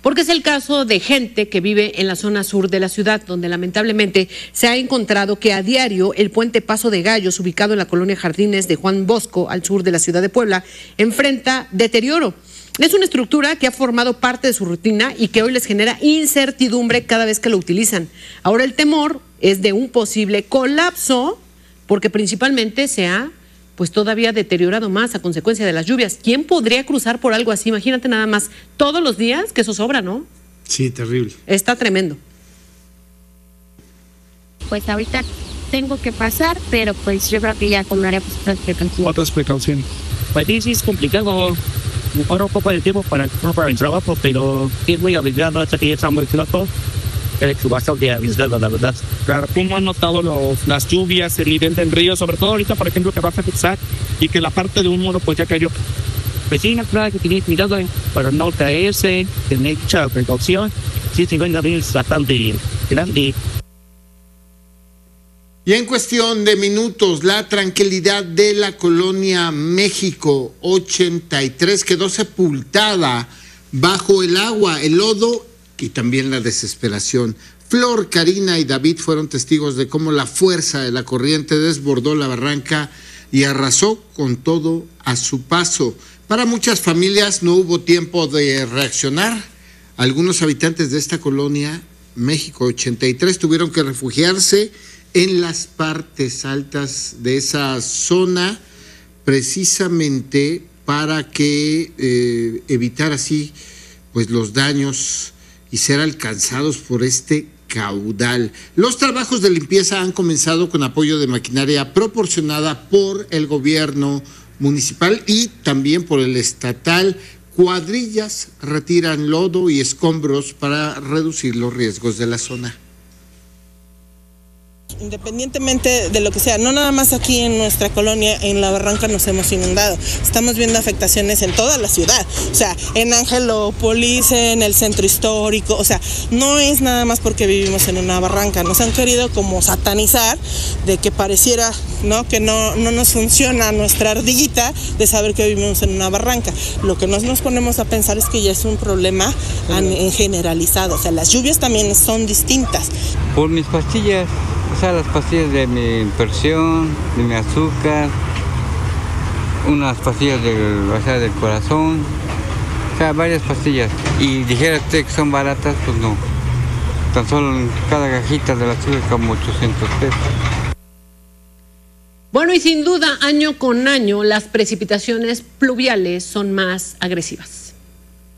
porque es el caso de gente que vive en la zona sur de la ciudad, donde lamentablemente se ha encontrado que a diario el puente Paso de Gallos, ubicado en la colonia Jardines de Juan Bosco, al sur de la ciudad de Puebla, enfrenta deterioro. Es una estructura que ha formado parte de su rutina y que hoy les genera incertidumbre cada vez que lo utilizan. Ahora el temor es de un posible colapso, porque principalmente se ha pues todavía deteriorado más a consecuencia de las lluvias. ¿Quién podría cruzar por algo así? Imagínate nada más, todos los días, que eso sobra, ¿no? Sí, terrible. Está tremendo. Pues ahorita tengo que pasar, pero pues yo creo que ya tomaré otras precauciones. Pues sí, es complicado. Ahora un poco de tiempo para el trabajo, pero es muy arriesgado hasta que ya está muy flojo. Es bastante arriesgado, la verdad. Claro, ¿cómo han notado las lluvias evidentes en río? Sobre todo ahorita, por ejemplo, que va a empezar y que la parte de un muro pues ya cayó. Pues sí, claro que tenéis cuidado para no caerse, tener mucha precaución. Sí, se ven a ríos bastante grande. Y en cuestión de minutos, la tranquilidad de la colonia México 83 quedó sepultada bajo el agua, el lodo y también la desesperación. Flor, Karina y David fueron testigos de cómo la fuerza de la corriente desbordó la barranca y arrasó con todo a su paso. Para muchas familias no hubo tiempo de reaccionar. Algunos habitantes de esta colonia México 83 tuvieron que refugiarse en las partes altas de esa zona, precisamente para que evitar así pues los daños y ser alcanzados por este caudal. Los trabajos de limpieza han comenzado con apoyo de maquinaria proporcionada por el gobierno municipal y también por el estatal. Cuadrillas retiran lodo y escombros para reducir los riesgos de la zona. Independientemente de lo que sea, no nada más aquí en nuestra colonia, en la barranca nos hemos inundado. Estamos viendo afectaciones en toda la ciudad, o sea, en Angelópolis, en el centro histórico, o sea, no es nada más porque vivimos en una barranca. Nos han querido como satanizar de que pareciera, ¿no?, que no nos funciona nuestra ardillita de saber que vivimos en una barranca. Lo que nos ponemos a pensar es que ya es un problema en generalizado, o sea, las lluvias también son distintas. Por mis pastillas. O sea, las pastillas de mi presión, de mi azúcar, unas pastillas del corazón, o sea, varias pastillas. Y dijera usted que son baratas, pues no. Tan solo en cada cajita de la azúcar como 800 pesos. Bueno, y sin duda, año con año, las precipitaciones pluviales son más agresivas.